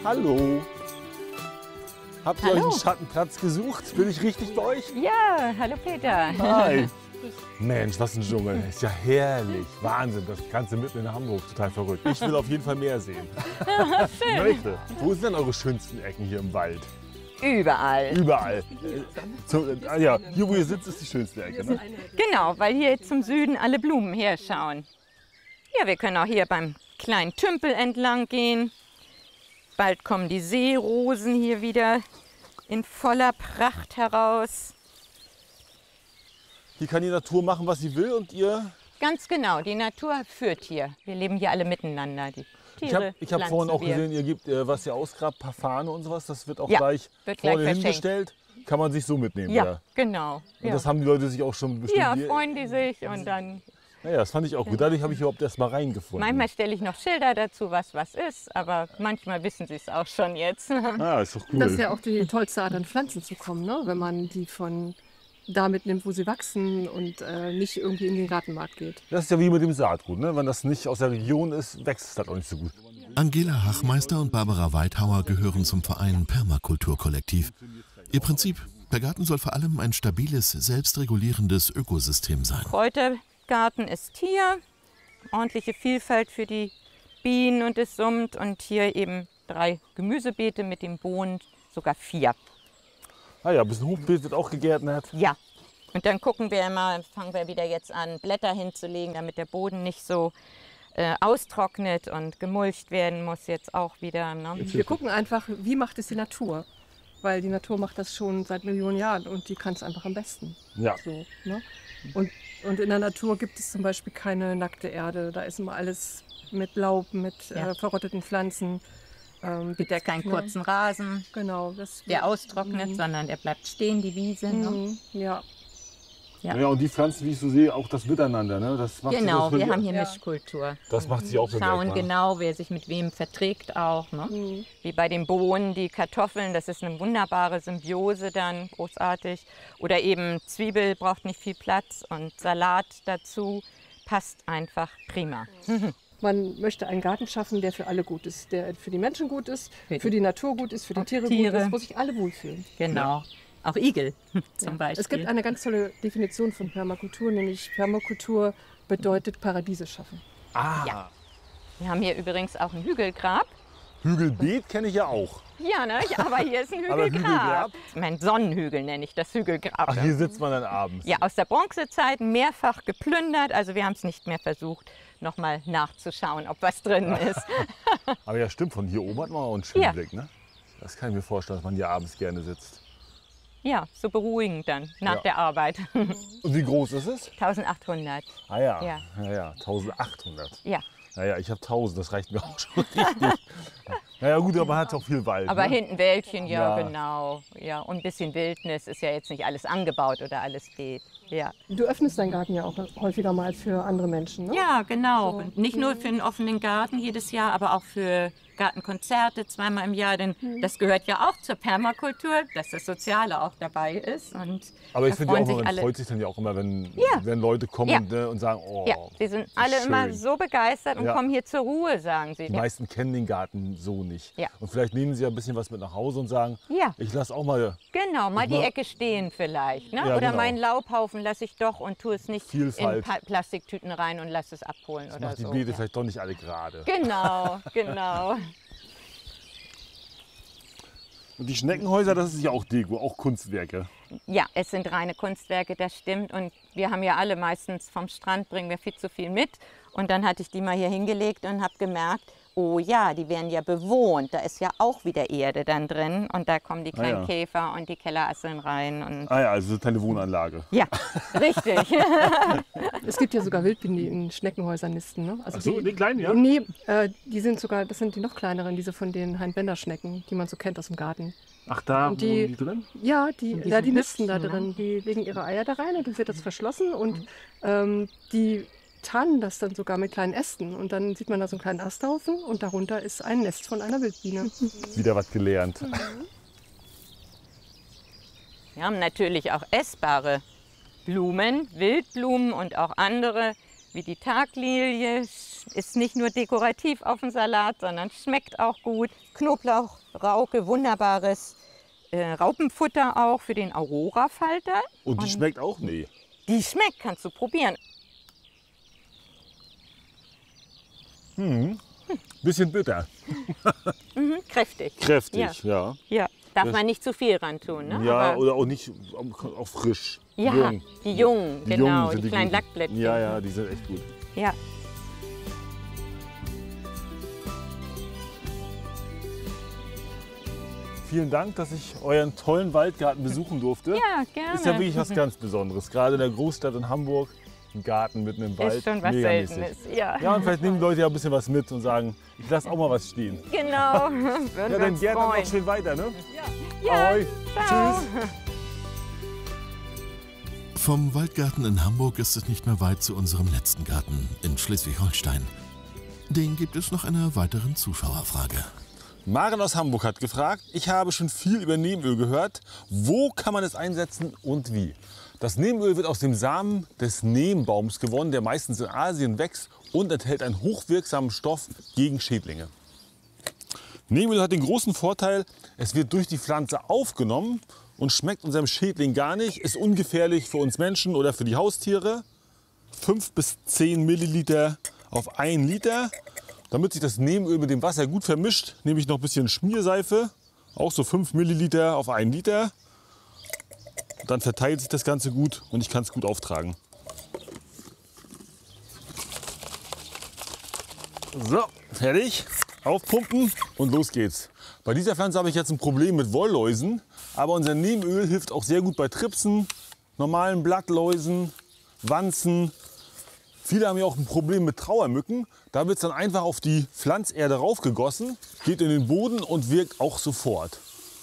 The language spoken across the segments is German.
Hallo. Habt ihr Hallo. euch einen Schattenplatz gesucht? Bin ich richtig bei euch? Ja, hallo Peter. Hi. Mensch, was ein Dschungel. Ist ja herrlich. Wahnsinn, das Ganze mitten in Hamburg. Total verrückt. Ich will auf jeden Fall mehr sehen. Schön. Möchte. Wo sind denn eure schönsten Ecken hier im Wald? Überall. Überall. Ja, hier wo ihr sitzt, ist die schönste Ecke. Ne? Genau, weil hier zum Süden alle Blumen herschauen. Ja, wir können auch hier beim kleinen Tümpel entlang gehen. Bald kommen die Seerosen hier wieder in voller Pracht heraus. Hier kann die Natur machen, was sie will und ihr... Ganz genau, die Natur führt hier. Wir leben hier alle miteinander. Die Tiere, Ich hab Pflanzen, vorhin auch wir. gesehen, ihr gebt, was ihr ausgrabt, ein paar Fahne und sowas. Das wird auch Ja, gleich wird gleich vorne verschenkt. hingestellt. Kann man sich so mitnehmen. Ja, Oder? genau. Und Ja, das haben die Leute sich auch schon bestimmt... ja, freuen die sich und dann... Naja, das fand ich auch gut. Dadurch habe ich überhaupt erst mal reingefunden. Manchmal stelle ich noch Schilder dazu, was ist, aber manchmal wissen sie es auch schon jetzt. Ah, ist doch cool. Das ist ja auch die tollste Art, an Pflanzen zu kommen, ne? Wenn man die von da mitnimmt, wo sie wachsen und nicht irgendwie in den Gartenmarkt geht. Das ist ja wie mit dem Saatgut. Ne? Wenn das nicht aus der Region ist, wächst es halt auch nicht so gut. Angela Hachmeister und Barbara Weithauer gehören zum Verein Permakulturkollektiv. Ihr Prinzip: Der Garten soll vor allem ein stabiles, selbstregulierendes Ökosystem sein. Kräutergarten ist hier, ordentliche Vielfalt für die Bienen und es summt und hier eben 3 Gemüsebeete mit dem Bohnen, sogar 4. Ah ja, ein bisschen Hochbeet wird auch gegärtnert. Ja, und dann gucken wir immer, fangen wir wieder jetzt an, Blätter hinzulegen, damit der Boden nicht so austrocknet und gemulcht werden muss jetzt auch wieder. Ne? Wir gucken einfach, wie macht es die Natur? Weil die Natur macht das schon seit Millionen Jahren und die kann es einfach am besten. Ja. So, ne? Und in der Natur gibt es zum Beispiel keine nackte Erde. Da ist immer alles mit Laub, mit verrotteten Pflanzen bedeckt. Keinen ne? kurzen Rasen, Genau. der austrocknet, sondern der bleibt stehen, die Wiese. Ne? Ja. Ja. Ja, und die Pflanzen, wie ich so sehe, auch das Miteinander. Ne? Das macht Genau, das wir haben hier Ja. Mischkultur. Das macht sich auch Schauen bemerkbar. genau, wer sich mit wem verträgt auch. Ne? Wie bei den Bohnen, die Kartoffeln, das ist eine wunderbare Symbiose dann, großartig. Oder eben Zwiebel braucht nicht viel Platz und Salat dazu passt einfach prima. Man möchte einen Garten schaffen, der für alle gut ist. Der für die Menschen gut ist, Für die- für die Natur gut ist, für die Auch Tiere Tiere. gut ist, wo sich alle wohlfühlen. Genau, auch Igel zum Beispiel. Es gibt eine ganz tolle Definition von Permakultur, nämlich Permakultur bedeutet Paradiese schaffen. Ah, Ja. Wir haben hier übrigens auch ein Hügelgrab. Hügelbeet kenne ich ja auch. Ja, ne? Aber hier ist ein Aber Hügelgrab. Mein Sonnenhügel nenne ich das Hügelgrab. Ach, hier sitzt man dann abends. Ja, aus der Bronzezeit, mehrfach geplündert. Also wir haben es nicht mehr versucht, nochmal nachzuschauen, ob was drin ist. Aber ja, stimmt, von hier oben hat man auch einen schönen Ja. Blick. Ne? Das kann ich mir vorstellen, dass man hier abends gerne sitzt. Ja, so beruhigend dann nach Ja. der Arbeit. Und wie groß ist es? 1800. Ah ja, Ja. ja 1800. Ja, Naja, ich habe 1000, das reicht mir auch schon richtig. Naja gut, aber man hat auch viel Wald. aber ne? hinten Wäldchen, ja, Ja. genau. Ja, und ein bisschen Wildnis ist ja jetzt nicht alles angebaut oder alles beet. Ja. Du öffnest deinen Garten ja auch häufiger mal für andere Menschen, ne? Ja, genau. So. Nicht nur für einen offenen Garten jedes Jahr, aber auch für Gartenkonzerte zweimal im Jahr. Denn das gehört ja auch zur Permakultur, dass das Soziale auch dabei ist. Und Aber ich da finde ja freuen auch, sich man alle. freut sich dann ja auch immer, wenn, Ja. wenn Leute kommen Ja. ne, und sagen, oh, Ja, sie sind alle schön. immer so begeistert und Ja. kommen hier zur Ruhe, sagen sie. Die meisten kennen den Garten so nicht. Ja. Und vielleicht nehmen sie ja ein bisschen was mit nach Hause und sagen, Ja. ich lasse auch mal Genau, mal die mach- Ecke stehen vielleicht. Ne? Ja, Oder genau. meinen Laubhaufen lasse ich doch und tue es nicht Vielfalt. in Plastiktüten rein und lasse es abholen oder macht die so. Beete Ja. vielleicht doch nicht alle gerade. Genau, genau. Und die Schneckenhäuser, das ist ja auch Deko, auch Kunstwerke. Ja, es sind reine Kunstwerke, das stimmt. Und wir haben ja alle meistens vom Strand, bringen wir viel zu viel mit. Und dann hatte ich die mal hier hingelegt und habe gemerkt, oh ja, die werden ja bewohnt. Da ist ja auch wieder Erde dann drin. Und da kommen die kleinen ja. Käfer und die Kellerasseln rein. Und Ah ja, also keine Wohnanlage. ja, richtig. Es gibt ja sogar Wildbienen, die in Schneckenhäusern nisten, ne? Also Ach so, die kleinen, ja? Nee, die sind sogar, das sind die noch kleineren, diese von den Hein-Bender-Schnecken, die man so kennt aus dem Garten. Ach, da Und wohnen die- die drin? Ja, die sind nisten da hübsch, ne? drin. Die legen ihre Eier da rein und dann wird das verschlossen und die tarnen das dann sogar mit kleinen Ästen. Und dann sieht man da so einen kleinen Asthaufen und darunter ist ein Nest von einer Wildbiene. Wieder was gelernt. Wir haben natürlich auch essbare Blumen, Wildblumen und auch andere wie die Taglilie. Ist nicht nur dekorativ auf dem Salat, sondern schmeckt auch gut. Knoblauch, Rauke, wunderbares Raupenfutter auch für den Aurora-Falter. Und die schmeckt auch? Nee. Die schmeckt, kannst du probieren. Bisschen bitter. Kräftig. Kräftig, ja. Ja, darf man nicht zu viel ran tun. Ne? Ja, Aber, oder auch nicht, auch frisch. ja, Jung. die Jungen, Die genau, Jungen sind die kleinen guten. Lackblättchen. Ja, ja, die sind echt gut. Ja. Vielen Dank, dass ich euren tollen Waldgarten besuchen durfte. Ja, gerne. Ist ja wirklich was ganz Besonderes. Gerade in der Großstadt in Hamburg, ein Garten mitten im Wald. Ist schon was megamäßig. Seltenes. Ja, Ja, und vielleicht nehmen die Leute ja ein bisschen was mit und sagen, ich lasse auch mal was stehen. genau. Würden Ja, wir dann uns gerne freuen. noch schön weiter, ne? Ja, Ahoi. ciao. Tschüss. Vom Waldgarten in Hamburg ist es nicht mehr weit zu unserem letzten Garten in Schleswig-Holstein. Den gibt es nach einer weiteren Zuschauerfrage. Maren aus Hamburg hat gefragt, ich habe schon viel über Nebenöl gehört. Wo kann man es einsetzen und wie? Das Nebenöl wird aus dem Samen des Neembaums gewonnen, der meistens in Asien wächst und enthält einen hochwirksamen Stoff gegen Schädlinge. Nebenöl hat den großen Vorteil, es wird durch die Pflanze aufgenommen und schmeckt unserem Schädling gar nicht, ist ungefährlich für uns Menschen oder für die Haustiere. 5 bis 10 Milliliter auf 1 Liter. Damit sich das Nebenöl mit dem Wasser gut vermischt, nehme ich noch ein bisschen Schmierseife, auch so 5 Milliliter auf 1 Liter. Dann verteilt sich das Ganze gut und ich kann es gut auftragen. So, fertig. Aufpumpen und los geht's. Bei dieser Pflanze habe ich jetzt ein Problem mit Wollläusen, aber unser Nebenöl hilft auch sehr gut bei Tripsen, normalen Blattläusen, Wanzen. Viele haben ja auch ein Problem mit Trauermücken. Da wird es dann einfach auf die Pflanzerde raufgegossen, geht in den Boden und wirkt auch sofort.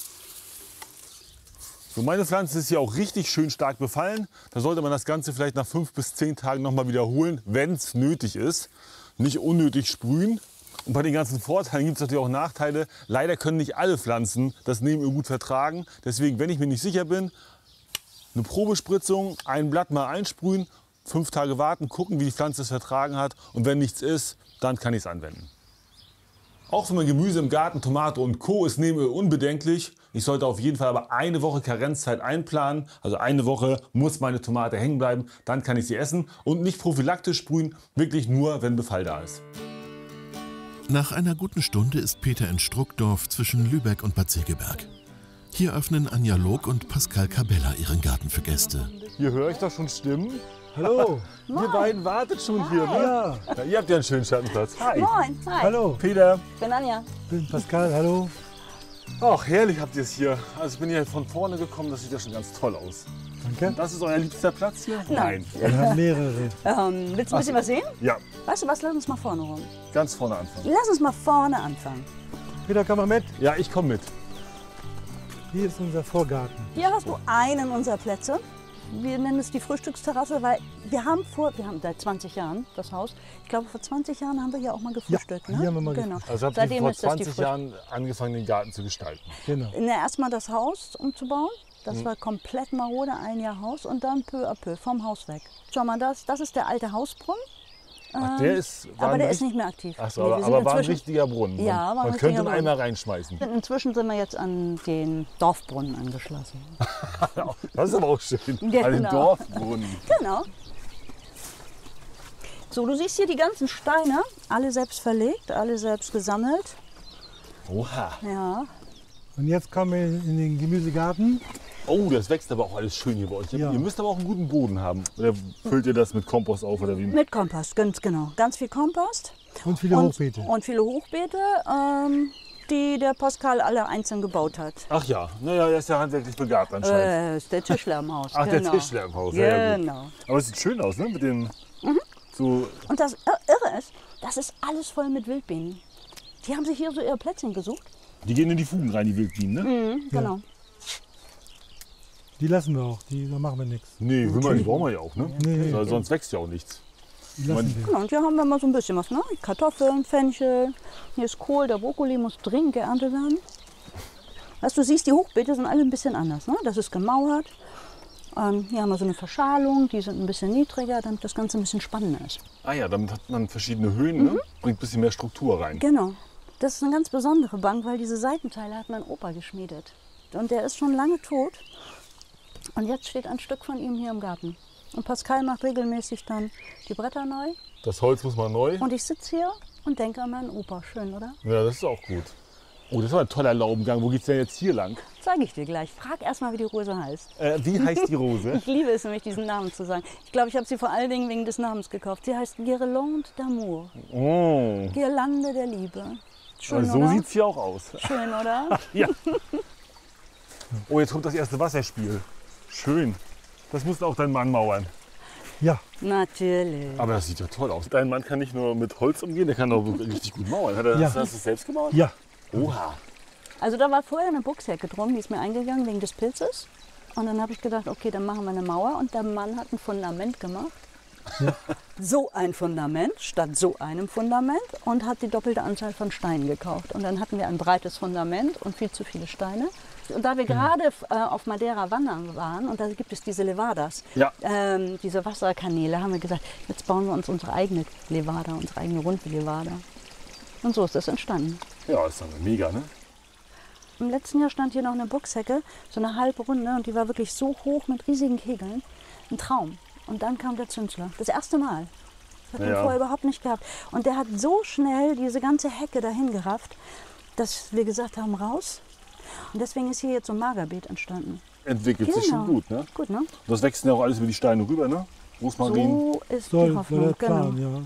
So, meine Pflanze ist hier auch richtig schön stark befallen. Da sollte man das Ganze vielleicht nach 5 bis 10 Tagen noch mal wiederholen, wenn es nötig ist. Nicht unnötig sprühen. Und bei den ganzen Vorteilen gibt es natürlich auch Nachteile. Leider können nicht alle Pflanzen das Nebenöl gut vertragen. Deswegen, wenn ich mir nicht sicher bin, eine Probespritzung, ein Blatt mal einsprühen, 5 Tage warten, gucken, wie die Pflanze es vertragen hat. Und wenn nichts ist, dann kann ich es anwenden. Auch für mein Gemüse im Garten, Tomate und Co. ist Nebenöl unbedenklich. Ich sollte auf jeden Fall aber eine Woche Karenzzeit einplanen. Also eine Woche muss meine Tomate hängen bleiben, dann kann ich sie essen. Und nicht prophylaktisch sprühen, wirklich nur, wenn Befall da ist. Nach einer guten Stunde ist Peter in Struckdorf zwischen Lübeck und Bad Segeberg. Hier öffnen Anja Log und Pascal Cabella ihren Garten für Gäste. Hier höre ich doch schon Stimmen. Hallo. Ihr beiden wartet schon hier, ne? Ja. Ja, ihr habt ja einen schönen Schattenplatz. Hi. Moin, hi. Hallo. Peter. Ich bin Anja. Ich bin Pascal. Hallo. Ach, herrlich habt ihr es hier. Also ich bin hier von vorne gekommen, das sieht ja schon ganz toll aus. Danke. Das ist euer liebster Platz hier? Nein. Wir haben mehrere. Willst du ein bisschen was sehen? Ja, Weißt du was, lass uns mal vorne rum. ganz vorne anfangen. Lass uns mal vorne anfangen. Peter, komm mal mit. Ja, ich komme mit. Hier ist unser Vorgarten. Hier hast du einen unserer Plätze. Wir nennen es die Frühstücksterrasse, weil wir haben seit 20 Jahren das Haus. Ich glaube, vor 20 Jahren haben wir hier auch mal gefrühstückt. Ja, ne? hier haben wir mal genau. Also habt ihr Seitdem vor ist das die 20 Jahren angefangen, den Garten zu gestalten. Genau. Erstmal das Haus umzubauen. Das war komplett marode, ein Jahr Haus und dann peu à peu vom Haus weg. Schau mal, das ist der alte Hausbrunnen. Ach, der ist, Aber der ist nicht mehr aktiv. Ach so, Nee, wir sind aber war ein inzwischen- richtiger Brunnen. Ja, war ein man richtiger könnte ihn Brunnen. einmal reinschmeißen. Inzwischen sind wir jetzt an den Dorfbrunnen angeschlossen. Das ist aber auch schön. Genau. An den Dorfbrunnen. Genau. So, du siehst hier die ganzen Steine, alle selbst verlegt, alle selbst gesammelt. Oha. Ja. Und jetzt kommen wir in den Gemüsegarten. Oh, das wächst aber auch alles schön hier bei euch. Ja. Ihr müsst aber auch einen guten Boden haben. Oder füllt ihr das mit Kompost auf oder wie? Mit Kompost, ganz genau. Ganz viel Kompost. Und viele Hochbeete. Und viele Hochbeete, die der Pascal alle einzeln gebaut hat. Ach ja, naja, er ist ja handwerklich begabt anscheinend. Ist der Tischler im Haus. Ach, genau. der Tischler im Haus. Ja, ja, gut. Genau. Aber es sieht schön aus, ne? Mit den so. Und das Irre ist, das ist alles voll mit Wildbienen. Die haben sich hier so ihre Plätzchen gesucht. Die gehen in die Fugen rein, die Wildbienen, ne? Genau. Die lassen wir auch. Da machen wir nichts. Nee, die brauchen wir ja auch, ne? Nee. Weil sonst wächst ja auch nichts. Die lassen wir. Genau, und hier haben wir mal so ein bisschen was, ne? Kartoffeln, Fenchel, hier ist Kohl, der Brokkoli muss dringend geerntet werden. Weißt du, siehst, die Hochbeete sind alle ein bisschen anders, ne? Das ist gemauert. Hier haben wir so eine Verschalung, die sind ein bisschen niedriger, damit das Ganze ein bisschen spannender ist. Ah ja, damit hat man verschiedene Höhen, ne? Bringt ein bisschen mehr Struktur rein. Genau. Das ist eine ganz besondere Bank, weil diese Seitenteile hat mein Opa geschmiedet. Und der ist schon lange tot. Und jetzt steht ein Stück von ihm hier im Garten. Und Pascal macht regelmäßig dann die Bretter neu. Das Holz muss mal neu. Und ich sitze hier und denke an meinen Opa. Schön, oder? Ja, das ist auch gut. Oh, das war ein toller Laubengang. Wo geht's denn jetzt hier lang? Zeige ich dir gleich. Frag erst mal, wie die Rose heißt. Wie heißt die Rose? Ich liebe es nämlich, diesen Namen zu sagen. Ich glaube, ich habe sie vor allen Dingen wegen des Namens gekauft. Sie heißt Guirlande d'amour. Oh, Girlande der Liebe. Schön, so oder? sieht's hier auch aus. Schön, oder? Ja. Oh, jetzt kommt das erste Wasserspiel. Schön. Das musst auch dein Mann mauern. Ja, Natürlich. Aber das sieht ja toll aus. Dein Mann kann nicht nur mit Holz umgehen, der kann auch richtig gut mauern. Ja. Hast du das selbst gemauert? ja. Oha. Also da war vorher eine Buchshecke drum, die ist mir eingegangen wegen des Pilzes. Und dann habe ich gedacht, okay, dann machen wir eine Mauer. Und der Mann hat ein Fundament gemacht. So ein Fundament statt so einem Fundament und hat die doppelte Anzahl von Steinen gekauft. Und dann hatten wir ein breites Fundament und viel zu viele Steine. Und da wir gerade auf Madeira wandern waren, und da gibt es diese Levadas, Ja. diese Wasserkanäle, haben wir gesagt, jetzt bauen wir uns unsere eigene Levada, unsere eigene runde Levada. Und so ist das entstanden. Ja, ist dann mega, ne? Im letzten Jahr stand hier noch eine Buchshecke, so eine halbe Runde, und die war wirklich so hoch mit riesigen Kegeln. Ein Traum. Und dann kam der Zünsler. Das erste Mal. Das hat man Ja. vorher überhaupt nicht gehabt. Und der hat so schnell diese ganze Hecke dahin gerafft, dass wir gesagt haben, raus. Und deswegen ist hier jetzt so ein Magerbeet entstanden. Entwickelt sich schon gut, ne? Gut, ne? Das wächst ja auch alles über die Steine rüber, ne? Rosmarin. So ist die Soll Hoffnung. der Genau. Plan, ja.